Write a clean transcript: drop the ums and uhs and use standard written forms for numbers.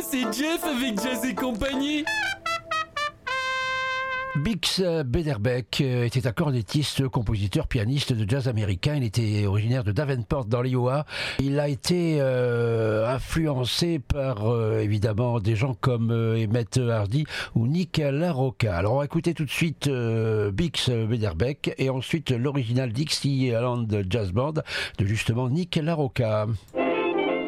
c'est Jeff avec Jazz et compagnie. Bix Beiderbecke était un cornettiste, compositeur, pianiste de jazz américain. Il était originaire de Davenport dans l'Iowa. Il a été influencé par évidemment des gens comme Emmett Hardy ou Nick LaRocca. Alors on va écouter tout de suite Bix Beiderbecke et ensuite l'original Dixieland Jazz Band de justement Nick LaRocca.